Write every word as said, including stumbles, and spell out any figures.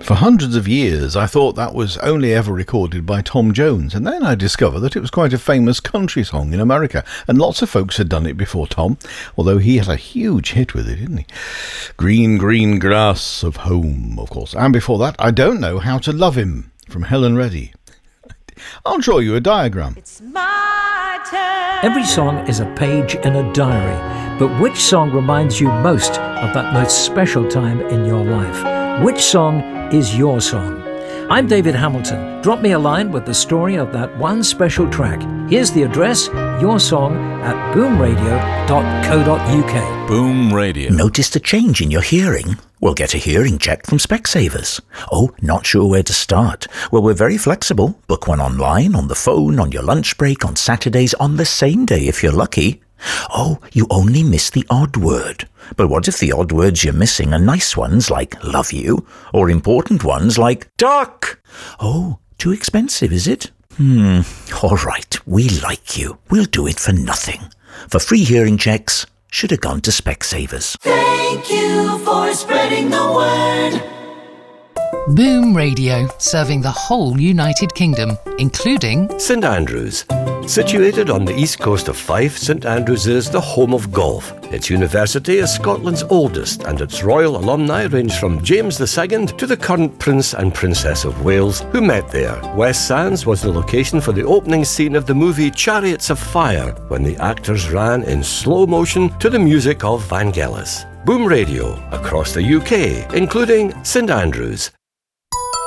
For hundreds of years, I thought that was only ever recorded by Tom Jones, and then I discovered that it was quite a famous country song in America, and lots of folks had done it before Tom, although he had a huge hit with it, didn't he? Green, green grass of home, of course. And before that, I Don't Know How to Love Him, from Helen Reddy. I'll draw you a diagram. It's my turn. Every song is a page in a diary, but which song reminds you most of that most special time in your life? Which song is your song? I'm David Hamilton. Drop me a line with the story of that one special track. Here's the address, your song at boom radio dot co dot uk. Boom Radio. Noticed a change in your hearing? Well, get a hearing check from Specsavers. Oh, not sure where to start? Well, we're very flexible. Book one online, on the phone, on your lunch break, on Saturdays, on the same day if you're lucky. Oh, you only miss the odd word. But what if the odd words you're missing are nice ones like love you, or important ones like duck? Oh, too expensive, is it? Hmm, all right, we like you. We'll do it for nothing. For free hearing checks, should have gone to Specsavers. Thank you for spreading the word. Boom Radio, serving the whole United Kingdom, including St Andrews. Situated on the east coast of Fife, St Andrews is the home of golf. Its university is Scotland's oldest, and its royal alumni range from James the Second to the current Prince and Princess of Wales, who met there. West Sands was the location for the opening scene of the movie Chariots of Fire, when the actors ran in slow motion to the music of Vangelis. Boom Radio across the U K, including St Andrews.